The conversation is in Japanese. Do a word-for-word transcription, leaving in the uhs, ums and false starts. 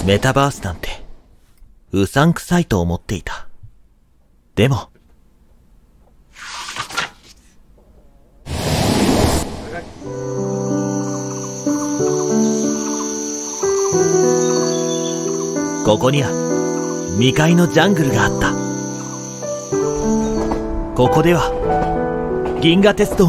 メタバースなんてうさんくさいと思っていた。でもここには未開のジャングルがあった。ここでは銀河鉄道